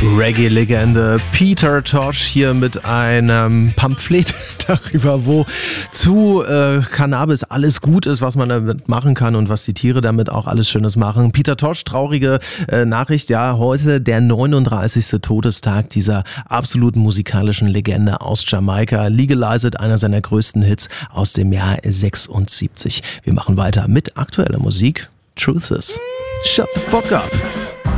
Reggae-Legende Peter Tosh hier mit einem Pamphlet darüber, wozu Cannabis alles gut ist, was man damit machen kann und was die Tiere damit auch alles Schönes machen. Peter Tosh, traurige Nachricht, ja, heute der 39. Todestag dieser absoluten musikalischen Legende aus Jamaika. Legalize It, einer seiner größten Hits aus dem Jahr 76. Wir machen weiter mit aktueller Musik. Truth is, shut the fuck up.